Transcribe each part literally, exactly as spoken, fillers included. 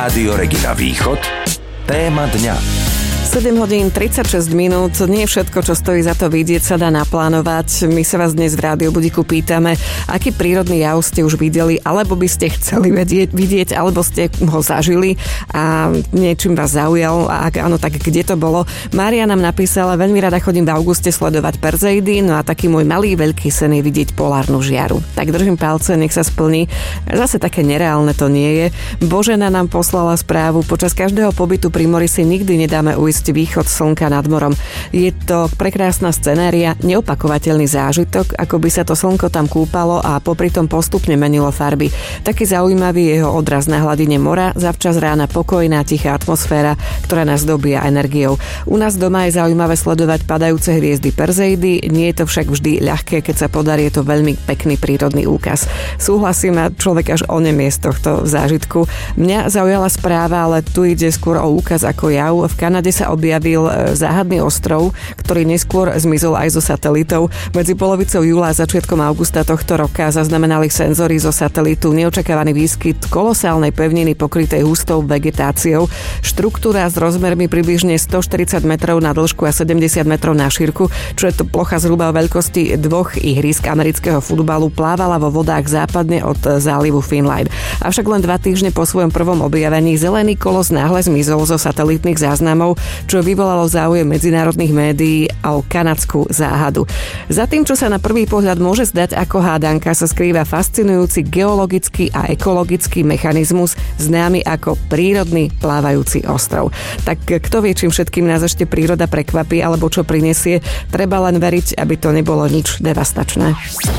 Rádio Regina Východ. Téma dňa. sedem hodín tridsaťšesť minút. Nie všetko, čo stojí za to vidieť, sa dá naplánovať. My sa vás dnes v Rádiu Budíku pýtame, aký prírodný jav ste už videli, alebo by ste chceli vedieť, vidieť, alebo ste ho zažili a niečím vás zaujal. A ak áno, tak kde to bolo? Mária nám napísala, veľmi rada chodím v auguste sledovať Perzeidy, no a taký môj malý veľký sen je vidieť polárnu žiaru. Tak držím palce, nech sa splní. Zase také nereálne to nie je. Božena nám poslala správu, počas každého pobytu pri mori si nikdy nedáme ujsť východ slnka nad morom. Je to prekrásna scenéria, neopakovateľný zážitok, ako by sa to slnko tam kúpalo a popri tom postupne menilo farby. Taký zaujímavý je jeho odraz na hladine mora, zavčas rána pokojná, tichá atmosféra, ktorá nás dobíja energiou. U nás doma je zaujímavé sledovať padajúce hviezdy Perzeidy, nie je to však vždy ľahké, keď sa podarí, je to veľmi pekný prírodný úkaz. Súhlasím a človek až onemie z tohto zážitku. Mňa zaujala správa, ale tu ide skôr o úkaz ako jav. V Kanade sa objavil záhadný ostrov, ktorý neskôr zmizol aj zo satelitov. Medzi polovicou júla a začiatkom augusta tohto roka zaznamenali senzory zo satelitu neočakávaný výskyt kolosálnej pevniny pokrytej hustou vegetáciou. Štruktúra s rozmermi približne stoštyridsať metrov na dĺžku a sedemdesiat metrov na šírku, čo je to plocha zhruba o veľkosti dvoch ihrisk amerického futbalu, plávala vo vodách západne od zálivu Finland. Avšak len dva týždne po svojom prvom objavení zelený kolos náhle zmizol zo satelitných záznamov, čo vyvolalo záujem medzinárodných médií o kanadskú záhadu. Za tým, čo sa na prvý pohľad môže zdať ako hádanka, sa skrýva fascinujúci geologický a ekologický mechanizmus známy ako prírodný plávajúci ostrov. Tak kto vie, čím všetkým nás ešte príroda prekvapí alebo čo prinesie, treba len veriť, aby to nebolo nič devastačné.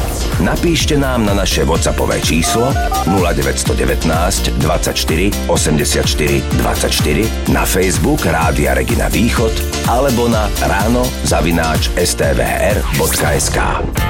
Napíšte nám na naše WhatsAppové číslo nula deväť jedna deväť dvadsaťštyri osemdesiatštyri dvadsaťštyri, na Facebook Rádia Regina Východ alebo na ráno zavináč es té vé er bodka es ká.